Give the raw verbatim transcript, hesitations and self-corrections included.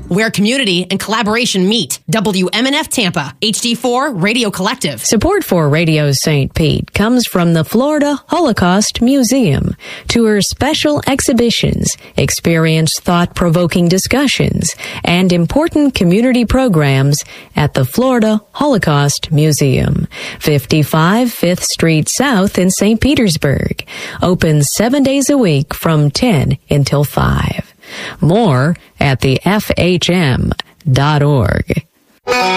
where community and collaboration meet. W M N F Tampa, H D four Radio Collective. Support for Radio Saint Pete comes from the Florida Holocaust Museum. Tour special exhibitions, experience thought-provoking discussions, and important community programs at the Florida Holocaust Museum. fifty-five Fifth Street South in Saint Petersburg. Open seven days a week from ten until five. More at the F H M dot org.